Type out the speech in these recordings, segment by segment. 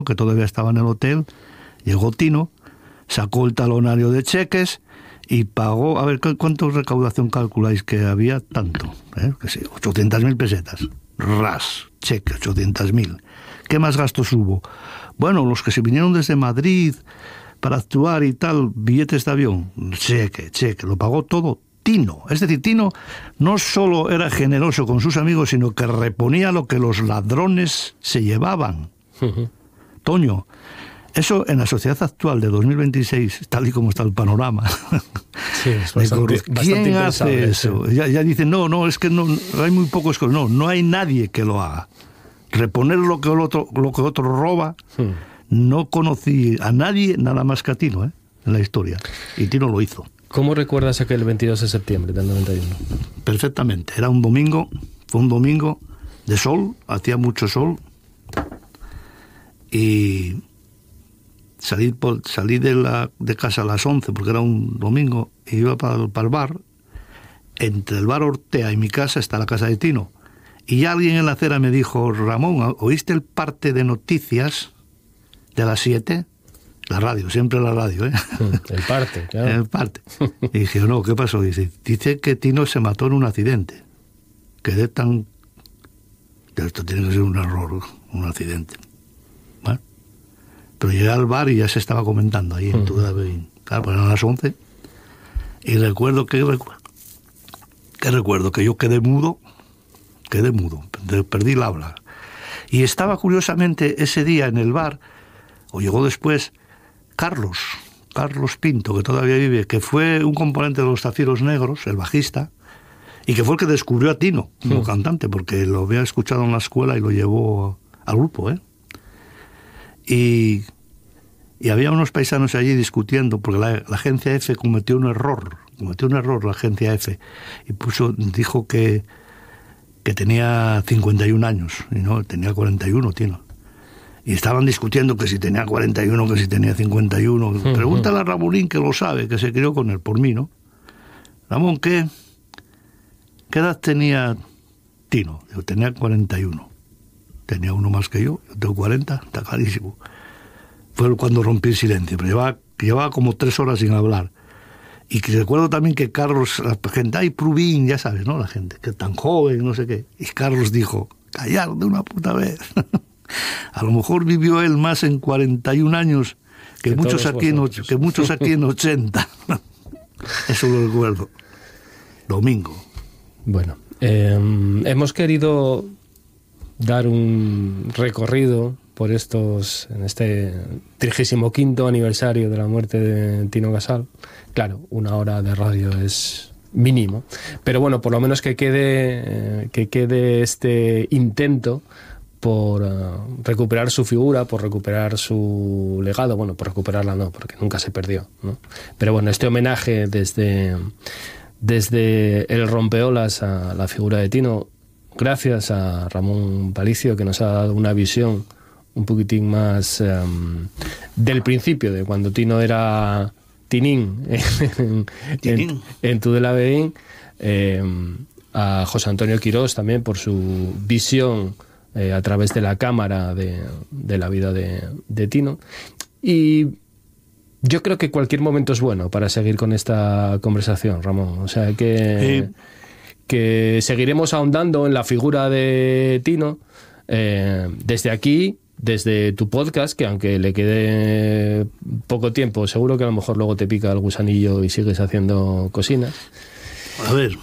que todavía estaba en el hotel, llegó Tino, sacó el talonario de cheques y pagó, a ver, ¿cuánto recaudación calculáis que había? Tanto, que sí, 800.000 pesetas. Ras, cheque, 800.000. ¿Qué más gastos hubo? Bueno, los que se vinieron desde Madrid para actuar y tal, billetes de avión, cheque, lo pagó todo Tino. Es decir, Tino no solo era generoso con sus amigos, sino que reponía lo que los ladrones se llevaban. Toño, eso en la sociedad actual de 2026, tal y como está el panorama, sí, es bastante ¿quién hace eso? Sí. Ya dicen, no, es que no hay muy pocos, no hay nadie que lo haga. Reponer lo que otro roba, no conocí a nadie nada más que a Tino, en la historia, y Tino lo hizo. ¿Cómo recuerdas aquel 22 de septiembre del 91? Perfectamente, era un domingo, fue un domingo de sol, hacía mucho sol, y salí de casa a las 11 porque era un domingo y iba para el bar. Entre el bar Ortea y mi casa está la casa de Tino, y alguien en la acera me dijo: Ramón, ¿oíste el parte de noticias de las 7? La radio, siempre la radio, El parte, claro. El parte. Y dije, no, ¿qué pasó? Dice que Tino se mató en un accidente. Quedé tan... Esto tiene que ser un error, un accidente. Bueno, pero llegué al bar y ya se estaba comentando ahí en Tudela-Beguín. Claro, pues eran las 11. Y recuerdo que yo quedé mudo, perdí el habla. Y estaba curiosamente ese día en el bar, o llegó después, Carlos Pinto, que todavía vive, que fue un componente de los Zafiros Negros, el bajista, y que fue el que descubrió a Tino como cantante, porque lo había escuchado en la escuela y lo llevó al grupo, Y había unos paisanos allí discutiendo, porque la agencia F cometió un error la agencia F, y dijo que tenía 51 años, y no, tenía 41, Tino. Y estaban discutiendo que si tenía 41, que si tenía 51. Pregúntale a Ramonín, que lo sabe, que se crió con él, por mí, ¿no? Ramón, ¿qué edad tenía Tino? Yo tenía 41. Tenía uno más que yo tengo 40, está clarísimo. Fue cuando rompí el silencio, pero llevaba como 3 horas sin hablar. Y que recuerdo también que Carlos, la gente, ay, Prubín, ya sabes, ¿no? La gente, que tan joven, no sé qué. Y Carlos dijo, callar de una puta vez. A lo mejor vivió él más en 41 años que muchos aquí en 80. Eso lo recuerdo. Domingo. Bueno, hemos querido dar un recorrido en este 35º aniversario de la muerte de Tino Casal. Claro, 1 hora de radio es mínimo, pero bueno, por lo menos que quede este intento por recuperar su figura, por recuperar su legado. Bueno, por recuperarla no, porque nunca se perdió, ¿no? Pero bueno, este homenaje desde el rompeolas a la figura de Tino, gracias a Ramón Palicio, que nos ha dado una visión un poquitín más del principio, de cuando Tino era Tinín en Tudela-Beguín, a José Antonio Quirós también por su visión a través de la cámara de la vida de Tino. Y yo creo que cualquier momento es bueno para seguir con esta conversación, Ramón. O sea que seguiremos ahondando en la figura de Tino desde aquí, desde tu podcast, que aunque le quede poco tiempo, seguro que a lo mejor luego te pica el gusanillo y sigues haciendo cocinas. A ver.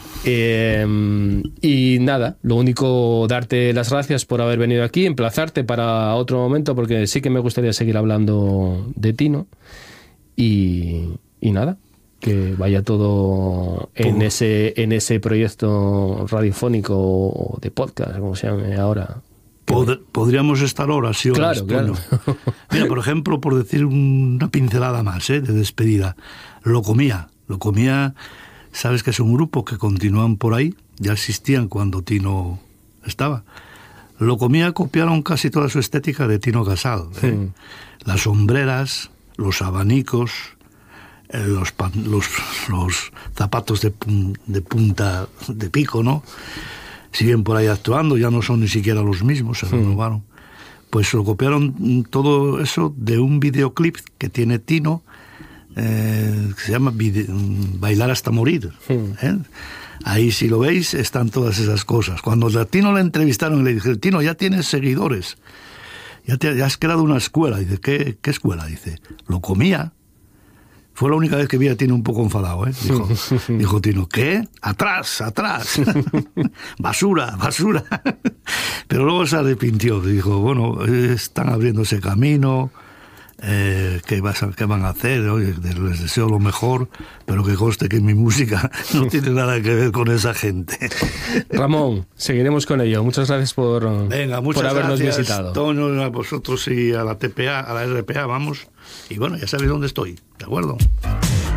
Y nada, lo único, darte las gracias por haber venido aquí, emplazarte para otro momento, porque sí que me gustaría seguir hablando de Tino. Y nada, que vaya todo en ese proyecto radiofónico o de podcast, como se llame ahora. Podríamos estar horas y horas. Claro. Mira, por ejemplo, por decir una pincelada más de despedida, Lo Comía, sabes que es un grupo que continúan por ahí, ya existían cuando Tino estaba. Lo Comía copiaron casi toda su estética de Tino Casal. Las sombreras, los abanicos, los zapatos de punta de pico, ¿no? Siguen por ahí actuando, ya no son ni siquiera los mismos, se renovaron. pues lo copiaron todo eso de un videoclip que tiene Tino, que se llama Bailar hasta morir. Ahí, si lo veis, están todas esas cosas. Cuando a Tino le entrevistaron y le dijeron, Tino, ya tienes seguidores, ya has creado una escuela. Dice, ¿qué escuela? Dice, lo comía. Fue la única vez que vi a Tino un poco enfadado, ¿eh? Dijo Tino, ¿qué? ¡Atrás, atrás! ¡Basura, basura! Pero luego se arrepintió. Dijo, bueno, están abriendo ese camino, ¿qué van a hacer? Oye, les deseo lo mejor, pero que conste que mi música no tiene nada que ver con esa gente. Ramón, seguiremos con ello. Muchas gracias por habernos visitado. Toño, a vosotros y a la TPA, a la RPA, vamos. Y bueno, ya sabéis dónde estoy, ¿de acuerdo?